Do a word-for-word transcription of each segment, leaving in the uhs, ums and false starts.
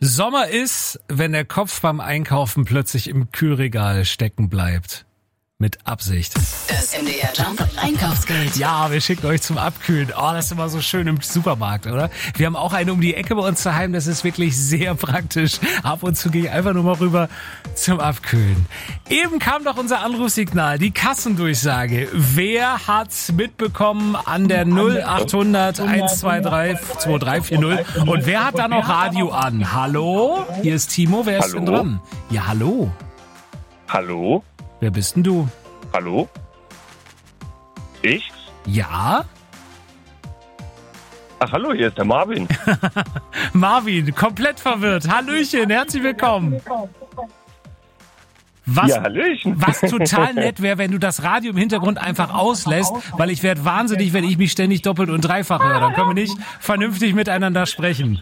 Sommer ist, wenn der Kopf beim Einkaufen plötzlich im Kühlregal stecken bleibt. Mit Absicht. Das M D R Jump Einkaufsgeld. Ja, wir schicken euch zum Abkühlen. Oh, das ist immer so schön im Supermarkt, oder? Wir haben auch eine um die Ecke bei uns daheim. Das ist wirklich sehr praktisch. Ab und zu gehe ich einfach nur mal rüber zum Abkühlen. Eben kam doch unser Anrufsignal, die Kassendurchsage. Wer hat's mitbekommen an der null achthundert eins zwei drei zwei drei vier null? Und wer hat da noch Radio an? Hallo? Hier ist Timo. Wer ist denn dran? Ja, hallo. Hallo? Wer bist denn du? Hallo? Ich? Ja? Ach, hallo, hier ist der Marvin. Marvin, komplett verwirrt. Hallöchen, herzlich willkommen. Was, ja, Hallöchen. Was total nett wäre, wenn du das Radio im Hintergrund einfach auslässt, weil ich werde wahnsinnig, wenn ich mich ständig doppelt und dreifach höre. Dann können wir nicht vernünftig miteinander sprechen.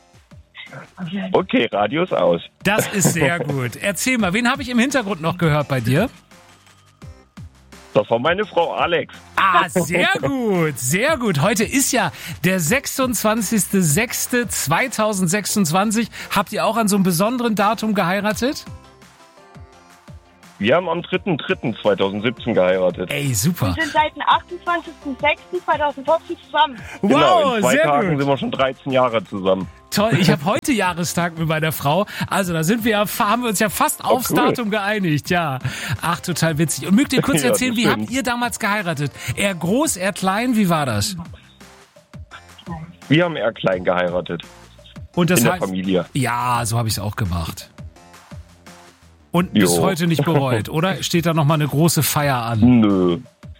Okay, Radio ist aus. Das ist sehr gut. Erzähl mal, wen habe ich im Hintergrund noch gehört bei dir? Das war meine Frau Alex. Ah, sehr gut, sehr gut. Heute ist ja der sechsundzwanzigster sechster zweitausendsechsundzwanzig. Habt ihr auch an so einem besonderen Datum geheiratet? Wir haben am dritter dritter zweitausendsiebzehn geheiratet. Ey, super. Wir sind seit dem achtundzwanzigster sechster zweitausendvierzehn zusammen. Wow, genau, in zwei sehr Tagen gut. sind wir schon dreizehn Jahre zusammen. Toll, ich habe heute Jahrestag mit meiner Frau. Also da sind wir ja, haben wir uns ja fast Oh, aufs cool. Datum geeinigt, ja. Ach, total witzig. Und mögt ihr kurz Ja, erzählen, das wie stimmt. habt ihr damals geheiratet? Er groß, er klein, wie war das? Wir haben eher klein geheiratet. Und das In der heißt, Familie. ja, so habe ich es auch gemacht. Und bis Jo. heute nicht bereut, oder? Steht da nochmal eine große Feier an? Nö.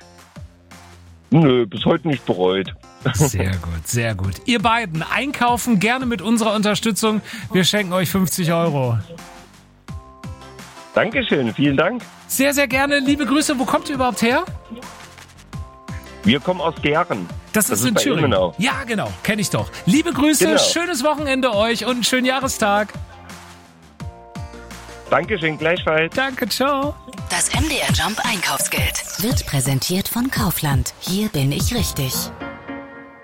Nö, bis heute nicht bereut. Sehr gut, sehr gut. Ihr beiden, einkaufen gerne mit unserer Unterstützung. Wir schenken euch fünfzig Euro. Dankeschön, vielen Dank. Sehr, sehr gerne. Liebe Grüße. Wo kommt ihr überhaupt her? Wir kommen aus Gern. Das, Das ist ist in bei Thüringen. Ilmenau. Ja, genau. Kenne ich doch. Liebe Grüße, Genau. schönes Wochenende euch und einen schönen Jahrestag. Dankeschön, gleichfalls. Danke, ciao. Das M D R Jump Einkaufsgeld wird präsentiert von Kaufland. Hier bin ich richtig.